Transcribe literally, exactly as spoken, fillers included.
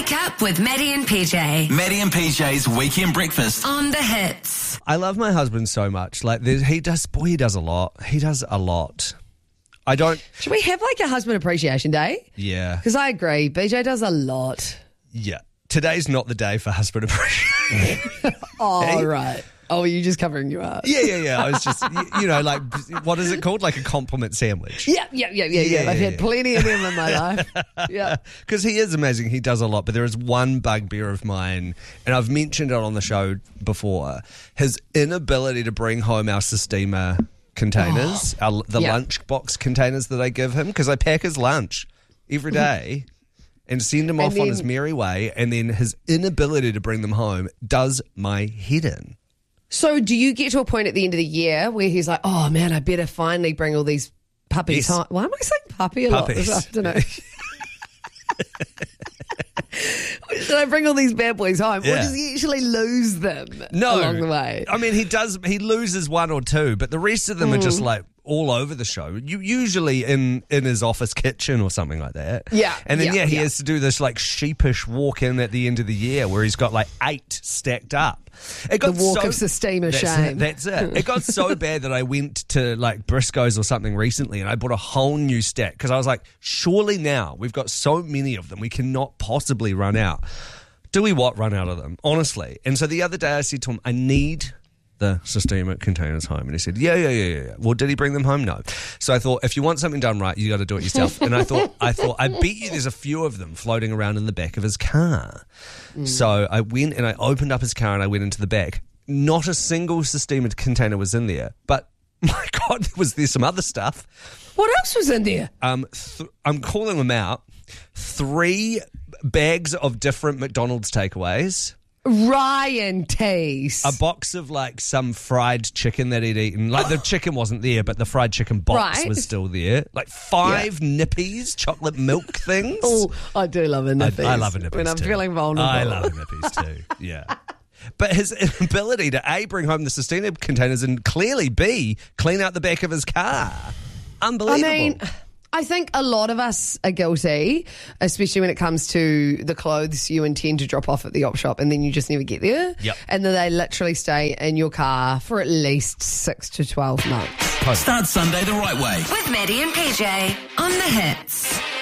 Wake up with Maddie and P J. Maddie and P J's Weekend Breakfast. On the hits. I love my husband so much. Like, there's- he does, boy, he does a lot. He does a lot. I don't, Should we have like a husband appreciation day? yeah, Because I agree, B J does a lot. yeah. Today's not the day for husband appreciation. Oh, Hey? right. Oh, are you just covering your ass? yeah, yeah, yeah. I was just, you, you know, like, what is it called? Like a compliment sandwich. Yeah, yeah, yeah, yeah, yeah. Yeah, I've yeah, had yeah. plenty of them in my life. Yeah. Because he is amazing. He does a lot. But there is one bugbear of mine, and I've mentioned it on the show before, his inability to bring home our Sistema containers, our, the Yeah. lunchbox containers that I give him, because I pack his lunch every day and send him And off on his then- merry way, and then his inability to bring them home does my head in. So do you get to a point at the end of the year where he's like, oh, man, I better finally bring all these puppies Yes. home? Why am I saying puppy a lot Puppies. this afternoon? Should I bring all these bad boys home? Or Yeah. does he actually lose them No, along the way? I mean, he does. He loses one or two, but the rest of them are Mm. just like all over the show. You usually in in his office kitchen or something like that. Yeah, and then yeah, yeah, he yeah. has to do this like sheepish walk in at the end of the year where he's got like eight stacked up. It got The walk so, of Sistema that's shame. It, that's it. It got so bad that I went to like Briscoe's or something recently, and I bought a whole new stack because I was like, surely now we've got so many of them, we cannot possibly run out. Do we what run out of them, honestly? And so the other day I said to him, I need the Sistema containers home. And he said, yeah, yeah, yeah, yeah, yeah. Well, did he bring them home? No. So I thought, if you want something done right, you got to do it yourself. And I thought, I thought, I bet you there's a few of them floating around in the back of his car. Mm. So I went and I opened up his car and I went into the back. Not a single Sistema container was in there. But my God, was there some other stuff. What else was in there? Um, th- I'm calling them out. Three bags of different McDonald's takeaways. Ryan Teese. A box of like some fried chicken that he'd eaten. Like the chicken wasn't there, but the fried chicken box Right. was still there. Like five nippies, chocolate milk things. Oh, I do love a I, nippies. I love a nippies When I'm too. feeling vulnerable. I love a nippies too. Yeah. But his inability to A, bring home the Sistema containers and clearly B, clean out the back of his car. I Unbelievable. mean, I think a lot of us are guilty, especially when it comes to the clothes you intend to drop off at the op shop and then you just never get there. Yep. And then they literally stay in your car for at least six to twelve months. Start Sunday the right way. With Maddie and P J. On the hits.